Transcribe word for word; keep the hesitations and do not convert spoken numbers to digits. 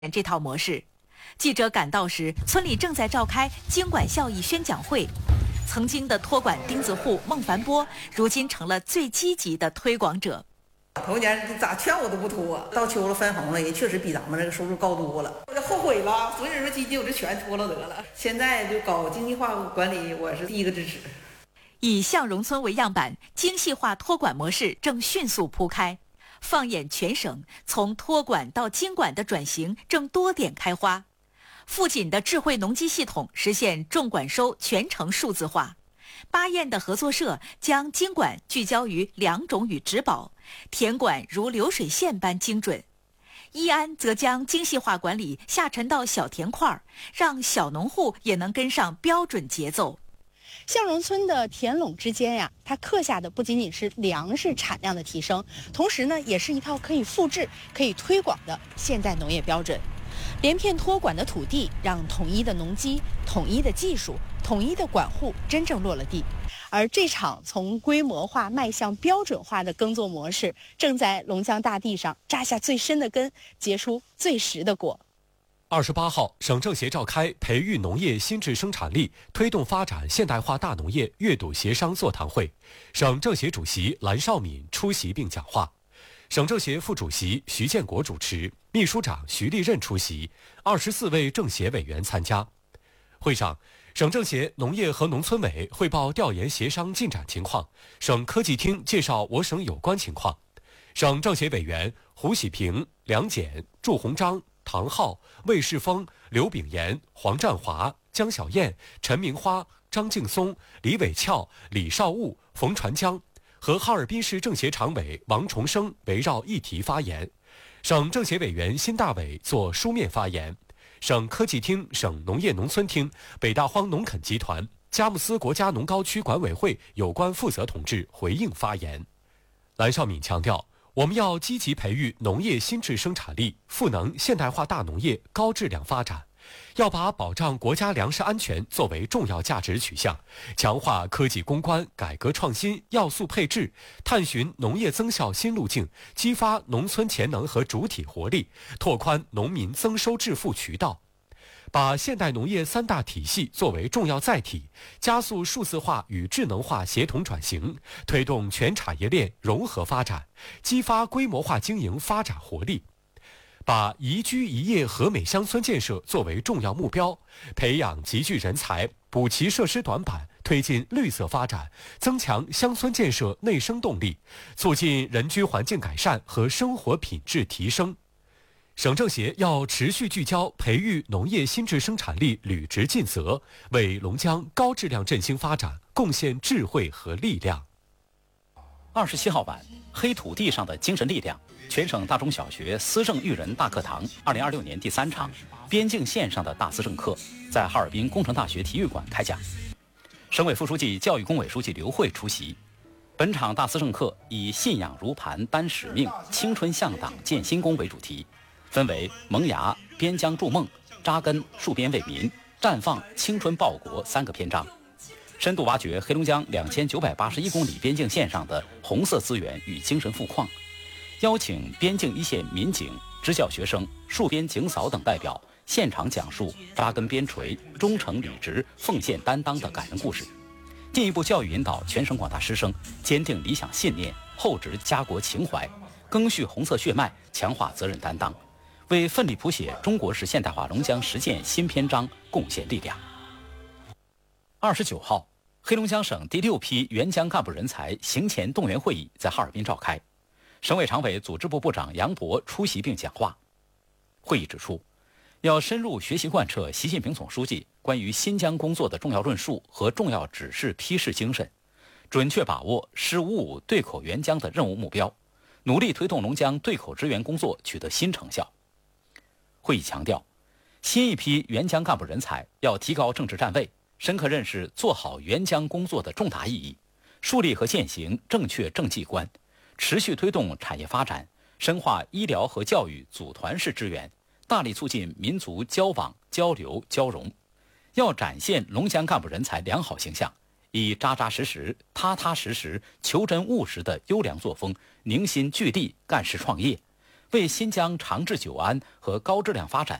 这套模式。记者赶到时，村里正在召开经管效益宣讲会。曾经的托管钉子户孟凡波，如今成了最积极的推广者。 头年咋劝我都不托，到秋了分红了，也确实比咱们这个收入高多了。我就后悔了，所以说基金我就全托了得了。现在就搞精细化管理，我是第一个支持。 以向荣村为样板，精细化托管模式正迅速铺开。放眼全省，从托管到经管的转型正多点开花。富锦的智慧农机系统实现种管收全程数字化。巴彦的合作社将经管聚焦于良种与植保，田管如流水线般精准。义安则将精细化管理下沉到小田块，让小农户也能跟上标准节奏。 向荣村的田垄之间呀，它刻下的不仅仅是粮食产量的提升，同时呢，也是一套可以复制、可以推广的现代农业标准。连片托管的土地，让统一的农机、统一的技术、统一的管护真正落了地。而这场从规模化迈向标准化的耕作模式，正在龙江大地上扎下最深的根，结出最实的果。 二十八号，省政协召开培育农业新质生产力、推动发展现代化大农业阅读协商座谈会，省政协主席蓝绍敏出席并讲话。省政协副主席徐建国主持，秘书长徐立任出席，二十四位政协委员参加。会上，省政协农业和农村委汇报调研协商进展情况，省科技厅介绍我省有关情况。省政协委员胡喜平、梁简、祝鸿章、唐浩、魏世峰、刘炳炎、黄占华、江小燕、陈明花、张劲松、李伟翘、李少务、冯传江和哈尔滨市政协常委王重生围绕议题发言。省政协委员辛大伟作书面发言。省科技厅、省农业农村厅、北大荒农垦集团、佳木斯国家农高区管委会有关负责同志回应发言。蓝绍敏强调，我们要积极培育农业新质生产力，赋能现代化大农业高质量发展，要把保障国家粮食安全作为重要价值取向，强化科技攻关、改革创新要素配置，探寻农业增效新路径，激发农村潜能和主体活力，拓宽农民增收致富渠道。把现代农业三大体系作为重要载体，加速数字化与智能化协同转型，推动全产业链融合发展，激发规模化经营发展活力。把宜居宜业和美乡村建设作为重要目标，培养集聚人才，补齐设施短板，推进绿色发展，增强乡村建设内生动力，促进人居环境改善和生活品质提升。省政协要持续聚焦培育农业新质生产力履职尽责，为龙江高质量振兴发展贡献智慧和力量。 二十七号晚，黑土地上的精神力量，全省大中小学思政育人大课堂二零二六年第三场边境线上的大思政课在哈尔滨工程大学体育馆开讲。省委副书记、教育工委书记刘慧出席。本场大思政课以信仰如磐、担使命、青春向党、建新功为主题，分为萌芽、边疆筑梦、扎根、戍边为民、绽放、青春报国三个篇章，深度挖掘黑龙江两千九百八十一公里边境线上的红色资源与精神富矿，邀请边境一线民警、支教学生、戍边警嫂等代表现场讲述扎根边陲、忠诚履职、奉献担当的感人故事，进一步教育引导全省广大师生坚定理想信念，厚植家国情怀，赓续红色血脉，强化责任担当，为奋力谱写中国式现代化龙江实践新篇章贡献力量。二十九号，黑龙江省第六批援疆干部人才行前动员会议在哈尔滨召开，省委常委组织部部长杨博出席并讲话。会议指出，要深入学习贯彻习近平总书记关于新疆工作的重要论述和重要指示批示精神，准确把握“十五五”对口援疆的任务目标，努力推动龙江对口支援工作取得新成效。会议强调，新一批援疆干部人才要提高政治站位，深刻认识做好援疆工作的重大意义，树立和践行正确政绩观，持续推动产业发展，深化医疗和教育组团式支援，大力促进民族交往、交流、交融。要展现龙江干部人才良好形象，以扎扎实实、踏踏实实、求真务实的优良作风，凝心聚力干事创业， 为新疆长治久安和高质量发展